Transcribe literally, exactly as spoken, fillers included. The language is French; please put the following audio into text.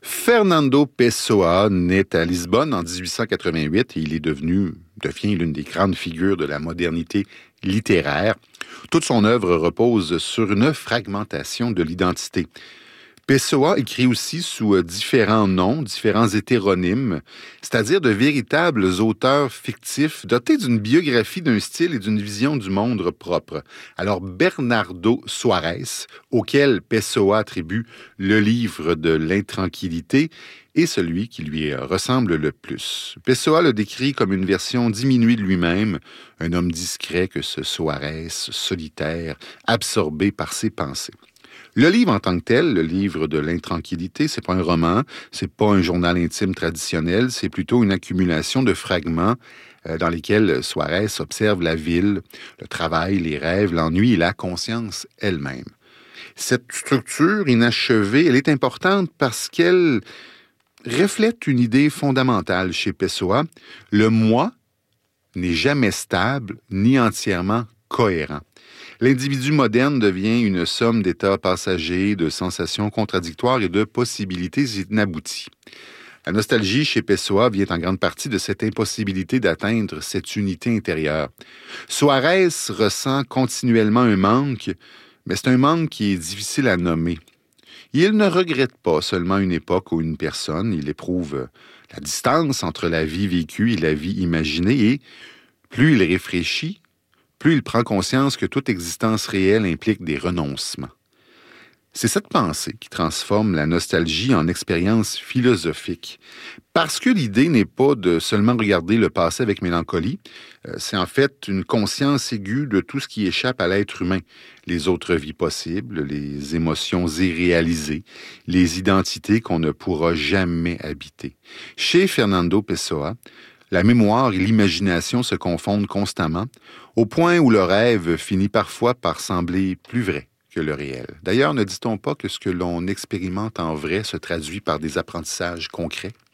Fernando Pessoa naît à Lisbonne en dix-huit cent quatre-vingt-huit et il est devenu, devient l'une des grandes figures de la modernité littéraire. Toute son œuvre repose sur une fragmentation de l'identité. Pessoa écrit aussi sous différents noms, différents hétéronymes, c'est-à-dire de véritables auteurs fictifs dotés d'une biographie, d'un style et d'une vision du monde propre. Alors Bernardo Soares, auquel Pessoa attribue le livre de l'intranquillité, est celui qui lui ressemble le plus. Pessoa le décrit comme une version diminuée de lui-même, un homme discret que ce Soares, solitaire, absorbé par ses pensées. Le livre en tant que tel, le livre de l'intranquillité, c'est pas un roman, c'est pas un journal intime traditionnel, c'est plutôt une accumulation de fragments euh, dans lesquels Soares observe la ville, le travail, les rêves, l'ennui et la conscience elle-même. Cette structure inachevée, elle est importante parce qu'elle reflète une idée fondamentale chez Pessoa. Le moi n'est jamais stable ni entièrement cohérent. L'individu moderne devient une somme d'états passagers, de sensations contradictoires et de possibilités inabouties. La nostalgie chez Pessoa vient en grande partie de cette impossibilité d'atteindre cette unité intérieure. Soares ressent continuellement un manque, mais c'est un manque qui est difficile à nommer. Il ne regrette pas seulement une époque ou une personne, il éprouve la distance entre la vie vécue et la vie imaginée et plus il réfléchit, plus il prend conscience que toute existence réelle implique des renoncements. C'est cette pensée qui transforme la nostalgie en expérience philosophique. Parce que l'idée n'est pas de seulement regarder le passé avec mélancolie, c'est en fait une conscience aiguë de tout ce qui échappe à l'être humain. Les autres vies possibles, les émotions irréalisées, les identités qu'on ne pourra jamais habiter. Chez Fernando Pessoa, la mémoire et l'imagination se confondent constamment, au point où le rêve finit parfois par sembler plus vrai que le réel. D'ailleurs, ne dit-on pas que ce que l'on expérimente en vrai se traduit par des apprentissages concrets?